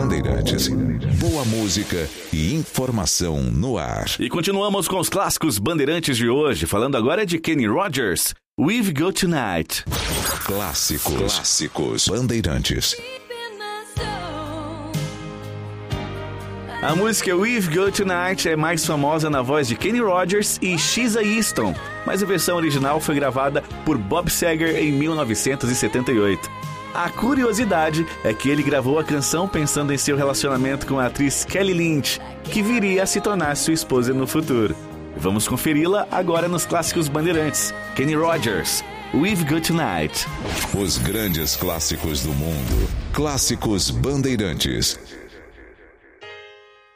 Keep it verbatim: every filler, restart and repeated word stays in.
Bandeirantes. Boa música e informação no ar. E continuamos com os clássicos Bandeirantes de hoje, falando agora de Kenny Rogers, We've Got Tonight. Clássicos, clássicos Bandeirantes. A música We've Got Tonight é mais famosa na voz de Kenny Rogers e Sheila Easton, mas a versão original foi gravada por Bob Seger em mil novecentos e setenta e oito. A curiosidade é que ele gravou a canção pensando em seu relacionamento com a atriz Kelly Lynch, que viria a se tornar sua esposa no futuro. Vamos conferi-la agora nos clássicos Bandeirantes. Kenny Rogers, We've Got Tonight. Os grandes clássicos do mundo. Clássicos Bandeirantes.